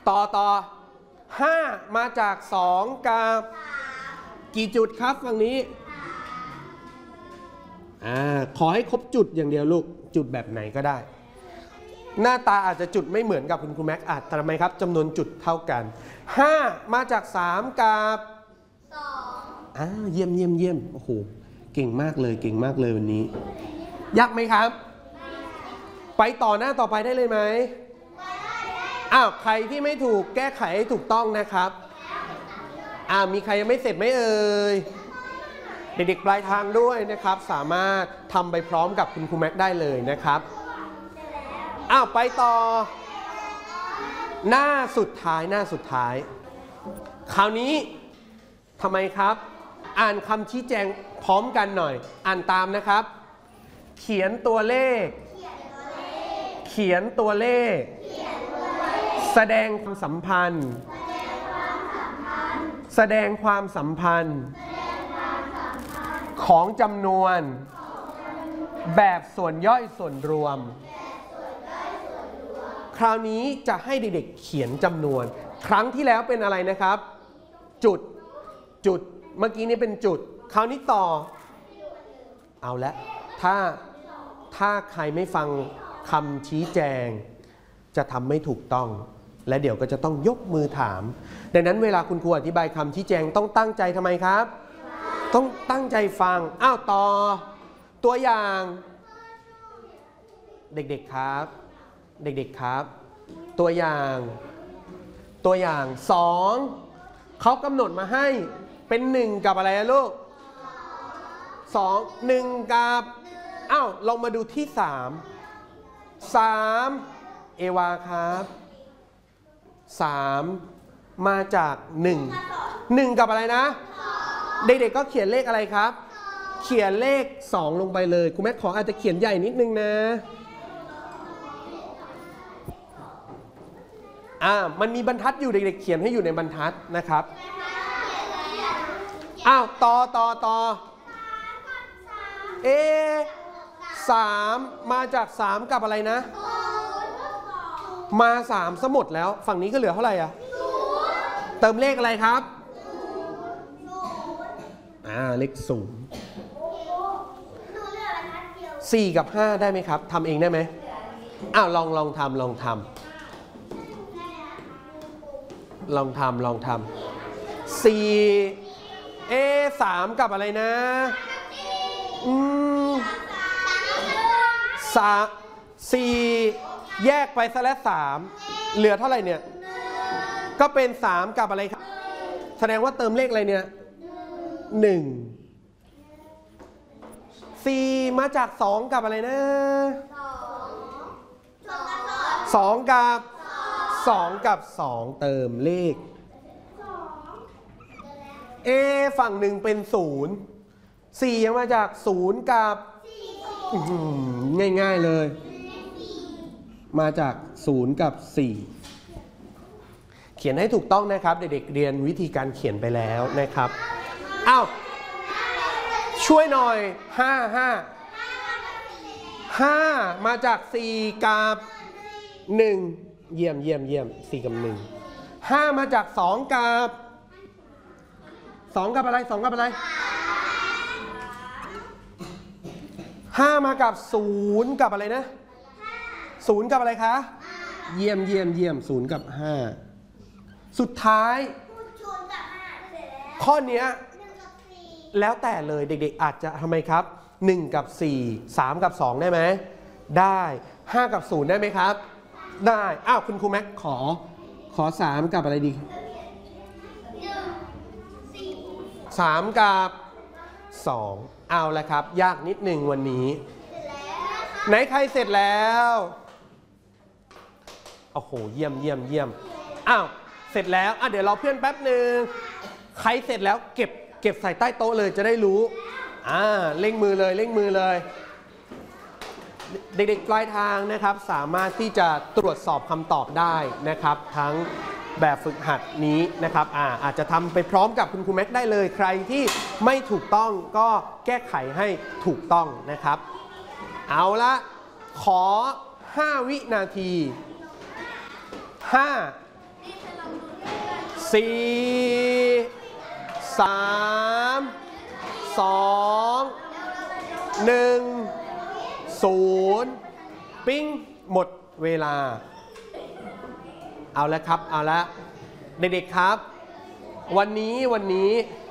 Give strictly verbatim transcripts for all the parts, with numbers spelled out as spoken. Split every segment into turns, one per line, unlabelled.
ต่อต่อห้ามาจากสองกับกี่จุดครับฝั่งนี้อ่าขอให้ครบจุดอย่างเดียวลูกจุดแบบไหนก็ได้หน้าตาอาจจะจุดไม่เหมือนกับคุณครูแม็กอาจทำไมครับจำนวนจุดเท่ากันห้ามาจากสามกับสองอ่าเยี่ยมเยี่ยมเยี่ยมโอ้โหเก่งมากเลยเก่งมากเลยวันนี้ยากไหมครับไปต่อหน้าต่อไปได้เลยไหมอ้าวใครที่ไม่ถูกแก้ไขให้ถูกต้องนะครับอ้าวมีใครยังไม่เสร็จไหมเอ่ยเด็กๆปลายทางด้วยนะครับสามารถทำไปพร้อมกับคุณครูแม็กได้เลยนะครับอ้าวไปต่อหน้าสุดท้ายหน้าสุดท้ายคราวนี้ทำไมครับอ่านคำชี้แจงพร้อมกันหน่อยอ่านตามนะครับเขียนตัวเลขเขียนตัวเลขแสดงความสัมพันธ์แสดงความสัมพันธ์ของจำนวนแบบส่วนย่อยส่วนรวมคราวนี้จะให้เด็กๆเขียนจำนวนครั้งที่แล้วเป็นอะไรนะครับจุดจุดเมื่อกี้นี้เป็นจุดคราวนี้ต่อเอาละถ้าถ้าใครไม่ฟังคำชี้แจงจะทำไม่ถูกต้องและเดี๋ยวก็จะต้องยกมือถามดังนั้นเวลาคุณครูอธิบายคำชี้แจงต้องตั้งใจทำไมครับต้องตั้งใจฟังอ้าวต่อตัวอย่างเด็กๆครับเด็กๆครับตัวอย่างตัวอย่างสองเขากำหนดมาให้เป็นหนึ่งกับอะไรลูกสองหนึ่งกับอ้าวลองมาดูที่สามสามเอวาครับสามมาจากหนึ่งหนึ่งกับอะไรนะเด็กๆก็เขียนเลขอะไรครับเขียนเลขสองลงไปเลยคุณแม่ขออาจจะเขียนใหญ่นิดนึงนะอ่ามันมีบรรทัดอยู่เด็กๆเขียนให้อยู่ในบรรทัดนะครับอ้าวต่อต่อต่อเอสามมาจากสามกับอะไรนะมาสามซะหมดแล้วฝั่งนี้ก็เหลือเท่าไหร่อ่ะเติมเลขอะไรครับอ่าเลขศูนย์สี่กับห้าได้ไหมครับทำเองได้ไหมอ้าวลองลองทำลองทำลองทำลองทำสี่เอสามกับอะไรนะอืมสามสี่แยกไปซะแล้วสามเหลือเท่าไหร่เนี่ยก็เป็นสามกับอะไรครับแสดงว่าเติมเลขอะไรเนี่ยหนึ่งสี่มาจากสองกับอะไรนะสองกับสองกับสองเติมเลขเอฝั่งหนึ่งเป็นศูนย์สี่ยังมาจากศูนย์กับง่ายๆเลยมาจากศูนย์กับสี่เขียนให้ถูกต้องนะครับเด็กๆเรียนวิธีการเขียนไปแล้วนะครับอ้าวช่วยหน่อยห้าห้าห้ามาจากสี่กับหนึ่งเยี่ยมเยี่ยมเยี่ยมสี่กับหนึ่งห้ามาจากสองกับสองกับอะไรสองกับอะไรห้ามากับศูนย์กับอะไรนะศูนย์กับอะไรคะเยี่ยมเยี่ยมเยี่ยมศูนย์กับห้าสุดท้ายข้อนี้แล้วแต่เลยเด็กๆอาจจะทำไมครับหนึ่งกับสี่ สามกับสองได้ไหมได้ห้ากับศูนย์ได้ไหมครับได้อ้าวคุณครูแม็กขอขอสามกับอะไรดีสามกับสองเอาละครับยากนิดหนึ่งวันนี้ไหนใครเสร็จแล้วโอ้โหเยี่ยมเยี่ยมเยี่ยมอ้าวเสร็จแล้วอ่ะเดี๋ยวรอเพื่อนแป๊บหนึ่งใครเสร็จแล้วเก็บเก็บใส่ใต้โต๊ะเลยจะได้รู้อ่าเร่งมือเลยเร่งมือเลยเด็กๆปลายทางนะครับสามารถที่จะตรวจสอบคำตอบได้นะครับทั้งแบบฝึกหัดนี้นะครับอ่าอาจจะทำไปพร้อมกับคุณครูแม็กได้เลยใครที่ไม่ถูกต้องก็แก้ไขให้ถูกต้องนะครับเอาละขอห้าวินาทีห้าสี่ สาม สอง หนึ่ง ศูนย์ปิ้งหมดเวลาเอาละครับเอาละเด็กๆครับวันนี้วันนี้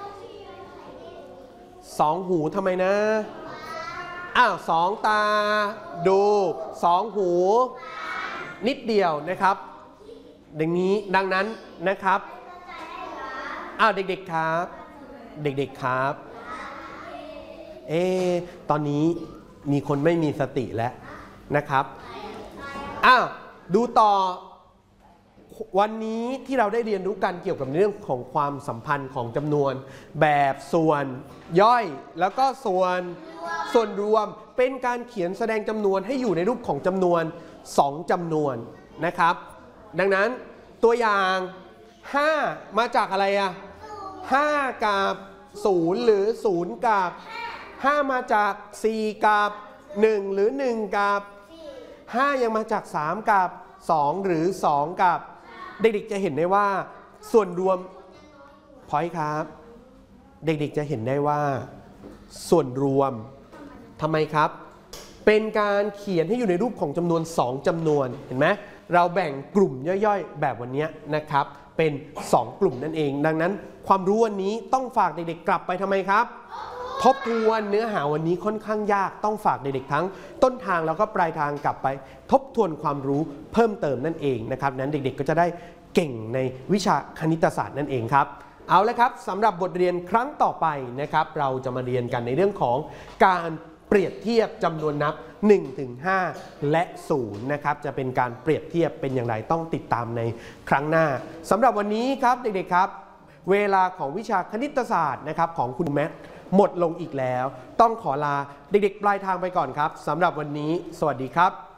สองหูทำไมนะอ้าวสองตาดูสองหูนิดเดียวนะครับดังนี้ดังนั้นนะครับอ้าวเด็กๆครับเด็กๆครับเอ๊ะตอนนี้มีคนไม่มีสติแล้วนะครับอ้าวดูต่อวันนี้ที่เราได้เรียนรู้กันเกี่ยวกับเรื่องของความสัมพันธ์ของจำนวนแบบส่วนย่อยแล้วก็ส่วนส่วนรวมเป็นการเขียนแสดงจำนวนให้อยู่ในรูปของจำนวนสองจำนวนนะครับดังนั้นตัวอย่างห้ามาจากอะไรอะห้ากับศูนย์หรือศูนย์กับห้ามาจากสี่กับหนึ่งหรือหนึ่งกับห้ายังมาจากสามกับสองหรือสองกับเด็กๆจะเห็นได้ว่าส่วนรวมพอยต์ครับเด็กๆจะเห็นได้ว่าส่วนรวมทำไมครับเป็นการเขียนให้อยู่ในรูปของจำนวนสองจำนวนเห็นไหมเราแบ่งกลุ่มย่อยๆแบบวันนี้นะครับเป็นสองกลุ่มนั่นเองดังนั้นความรู้วันนี้ต้องฝากเด็กๆกลับไปทำไมครับทบทวนเนื้อหาวันนี้ค่อนข้างยากต้องฝากเด็กๆทั้งต้นทางแล้วก็ปลายทางกลับไปทบทวนความรู้เพิ่มเติมนั่นเองนะครับนั้นเด็กๆก็จะได้เก่งในวิชาคณิตศาสตร์นั่นเองครับเอาละครับสำหรับบทเรียนครั้งต่อไปนะครับเราจะมาเรียนกันในเรื่องของการเปรียบเทียบจำนวนนับ หนึ่งถึงห้า และศูนย์นะครับจะเป็นการเปรียบเทียบเป็นอย่างไรต้องติดตามในครั้งหน้าสำหรับวันนี้ครับเด็กๆครับเวลาของวิชาคณิตศาสตร์นะครับของคุณแมทหมดลงอีกแล้วต้องขอลาเด็กๆปลายทางไปก่อนครับสำหรับวันนี้สวัสดีครับ